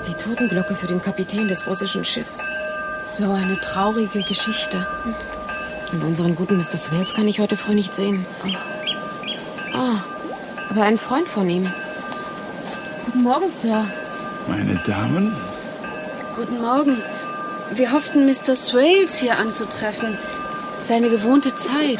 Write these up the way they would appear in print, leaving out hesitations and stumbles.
Die Totenglocke für den Kapitän des russischen Schiffs. So eine traurige Geschichte. Und unseren guten Mr. Swales kann ich heute früh nicht sehen. Aber ein Freund von ihm. Guten Morgen, Sir. Meine Damen? Guten Morgen. Wir hofften, Mr. Swales hier anzutreffen. Seine gewohnte Zeit.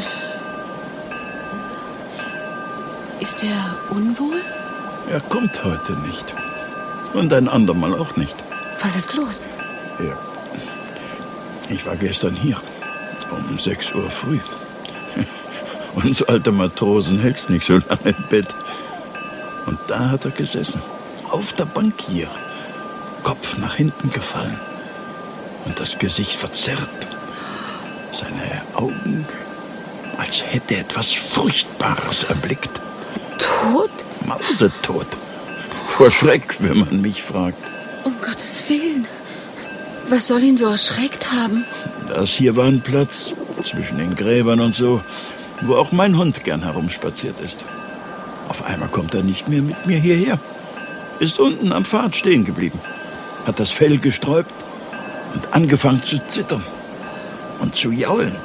Ist er unwohl? Er kommt heute nicht. Und ein andermal auch nicht. Was ist los? Ja. Ich war gestern hier. Um 6 Uhr früh. Uns alte Matrosen hält's nicht so lange im Bett. Und da hat er gesessen. Auf der Bank hier. Kopf nach hinten gefallen. Und das Gesicht verzerrt. Seine Augen, als hätte er etwas Furchtbares erblickt. Tot? Mausetot. Vor Schreck, wenn man mich fragt. Um Gottes Willen. Was soll ihn so erschreckt haben? Das hier war ein Platz zwischen den Gräbern und so, wo auch mein Hund gern herumspaziert ist. Auf einmal kommt er nicht mehr mit mir hierher. Ist unten am Pfad stehen geblieben. Hat das Fell gesträubt und angefangen zu zittern und zu jaulen.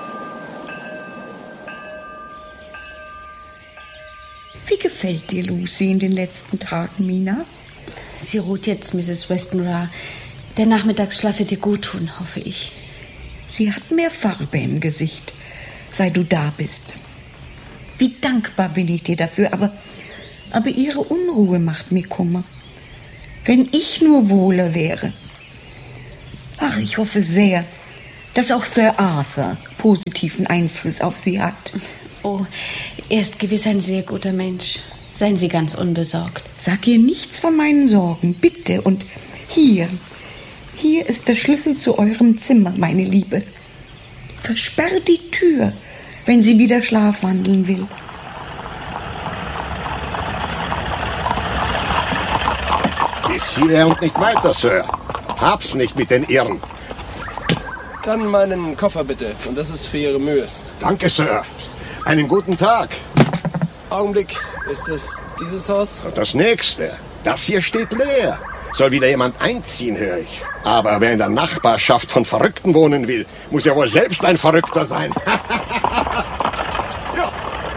Wie gefällt dir Lucy in den letzten Tagen, Mina? Sie ruht jetzt, Mrs. Westenra. Der Nachmittagsschlaf wird ihr gut tun, hoffe ich. Sie hat mehr Farbe im Gesicht, seit du da bist. Wie dankbar bin ich dir dafür, aber ihre Unruhe macht mir Kummer. Wenn ich nur wohler wäre. Ach, ich hoffe sehr, dass auch Sir Arthur positiven Einfluss auf sie hat. Oh, er ist gewiss ein sehr guter Mensch. Seien Sie ganz unbesorgt. Sag ihr nichts von meinen Sorgen, bitte. Und hier ist der Schlüssel zu eurem Zimmer, meine Liebe. Versperr die Tür, wenn sie wieder schlafwandeln will. Bis hierher und nicht weiter, Sir. Hab's nicht mit den Irren. Dann meinen Koffer bitte. Und das ist für Ihre Mühe. Danke, Sir. Einen guten Tag. Augenblick. Ist es dieses Haus? Und das nächste. Das hier steht leer. Soll wieder jemand einziehen, höre ich. Aber wer in der Nachbarschaft von Verrückten wohnen will, muss ja wohl selbst ein Verrückter sein. Ja.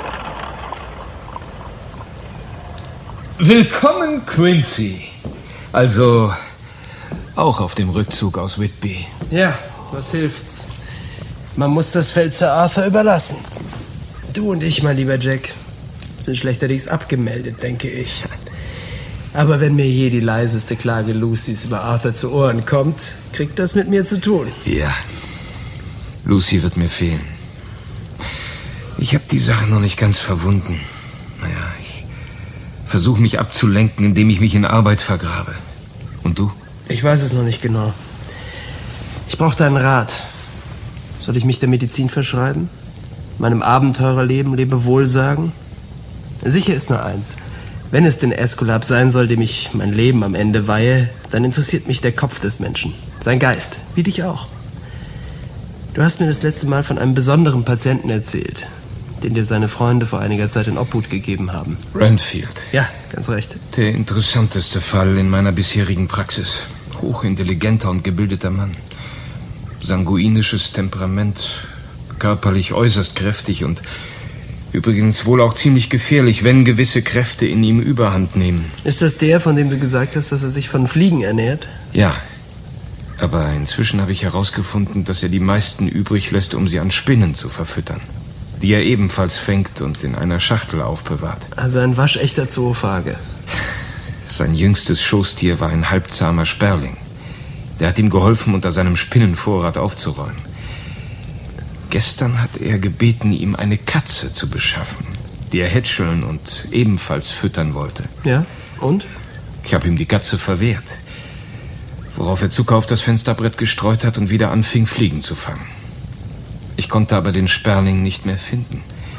Willkommen, Quincy. Also, auch auf dem Rückzug aus Whitby. Ja, was hilft's? Man muss das Feld Sir Arthur überlassen. Du und ich, mein lieber Jack, sind schlechterdings abgemeldet, denke ich. Aber wenn mir je die leiseste Klage Lucys über Arthur zu Ohren kommt, kriegt das mit mir zu tun. Ja, Lucy wird mir fehlen. Ich habe die Sache noch nicht ganz verwunden. Naja, ich versuche mich abzulenken, indem ich mich in Arbeit vergrabe. Und du? Ich weiß es noch nicht genau. Ich brauche deinen Rat. Soll ich mich der Medizin verschreiben? Meinem Abenteurerleben Lebewohl sagen? Sicher ist nur eins. Wenn es den Äskulap sein soll, dem ich mein Leben am Ende weihe, dann interessiert mich der Kopf des Menschen. Sein Geist, wie dich auch. Du hast mir das letzte Mal von einem besonderen Patienten erzählt, den dir seine Freunde vor einiger Zeit in Obhut gegeben haben. Renfield. Ja, ganz recht. Der interessanteste Fall in meiner bisherigen Praxis. Hochintelligenter und gebildeter Mann. Sanguinisches Temperament, körperlich äußerst kräftig und übrigens wohl auch ziemlich gefährlich, wenn gewisse Kräfte in ihm Überhand nehmen. Ist das der, von dem du gesagt hast, dass er sich von Fliegen ernährt? Ja, aber inzwischen habe ich herausgefunden, dass er die meisten übrig lässt, um sie an Spinnen zu verfüttern, die er ebenfalls fängt und in einer Schachtel aufbewahrt. Also ein waschechter Zoophage. Sein jüngstes Schoßtier war ein halbzahmer Sperling. Der hat ihm geholfen, unter seinem Spinnenvorrat aufzuräumen. Gestern hat er gebeten, ihm eine Katze zu beschaffen, die er hätscheln und ebenfalls füttern wollte. Ja, und? Ich habe ihm die Katze verwehrt, worauf er Zucker auf das Fensterbrett gestreut hat und wieder anfing, Fliegen zu fangen. Ich konnte aber den Sperling nicht mehr finden,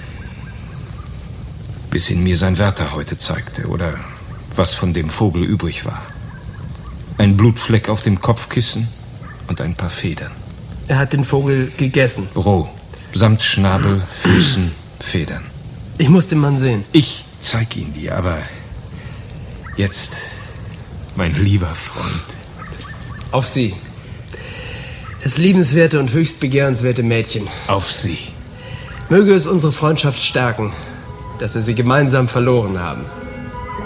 bis ihn mir sein Wärter heute zeigte, oder was von dem Vogel übrig war. Ein Blutfleck auf dem Kopfkissen und ein paar Federn. Er hat den Vogel gegessen. Roh, samt Schnabel, Füßen, Federn. Ich muss den Mann sehen. Ich zeig ihn dir, aber jetzt, mein lieber Freund, Auf Sie. Das liebenswerte und höchst begehrenswerte Mädchen. Auf Sie. Möge es unsere Freundschaft stärken, dass wir sie gemeinsam verloren haben.